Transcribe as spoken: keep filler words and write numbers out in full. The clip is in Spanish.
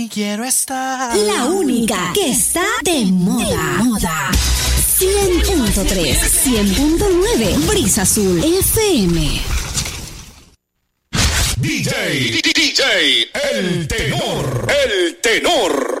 Quiero estar. La única que está de moda. moda. cien punto tres, cien punto nueve, Brisa Azul F M. D J, D J, el tenor, el tenor.